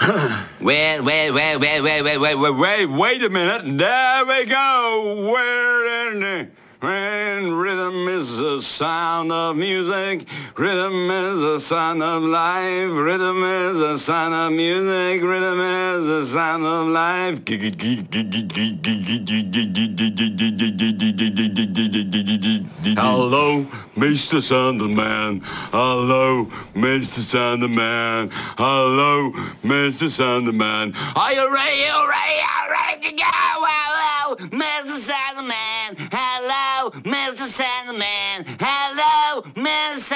Wait a minute. There we go. When rhythm is the sound of music, rhythm is the sound of life, rhythm is the sound of music, rhythm is the sound of life. Hello, Mr. Sandman. Hello, Mr. Sandman. Hello, Mr. Sandman. Are you ready? To go? Hello, Mr. Sandman. Hello, Mr. Sandman. Hello, Mr.